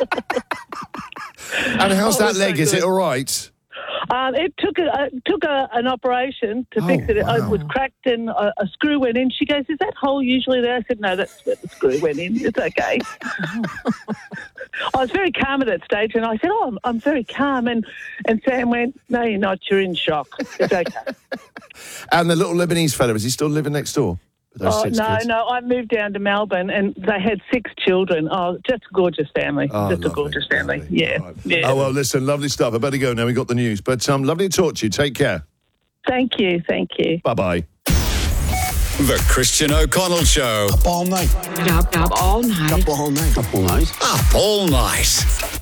And how's that leg? Is it all right? It took an operation to fix it. Wow. It was cracked and a screw went in. She goes, "Is that hole usually there?" I said, "No, that's where the screw went in. It's okay." I was very calm at that stage, and I said, "Oh, I'm very calm." And Sam went, "No, you're not. You're in shock. It's okay." And the little Lebanese fella, is he still living next door? Those six kids? No. I moved down to Melbourne, and they had 6 children. Oh, just a gorgeous family. Oh, just lovely, a gorgeous family. lovely. Yeah. Right. Yeah. Oh, well, listen, lovely stuff. I better go now. We got the news. But lovely to talk to you. Take care. Thank you. Bye-bye. The Christian O'Connell Show. Up all night. Up all night. Up all night. Up all night. Up all night.